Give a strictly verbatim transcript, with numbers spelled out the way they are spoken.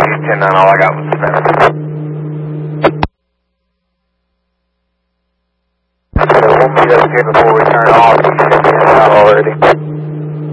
ten nine, all I got was Smith. So we'll meet up again before we turn off.